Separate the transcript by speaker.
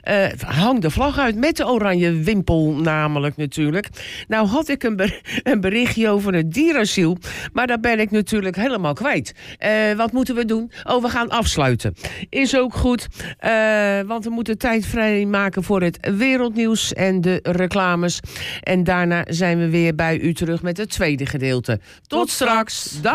Speaker 1: hang de vlag uit met de oranje wimpel namelijk natuurlijk. Nou had ik een berichtje over het dierasiel, maar daar ben ik natuurlijk helemaal kwijt. Wat moeten we doen? Oh, we gaan afsluiten. Is ook goed, want we moeten tijd vrijmaken voor het wereldnieuws en de reclames. En daarna zijn we weer bij u terug met het tweede gedeelte. Tot straks. Dag.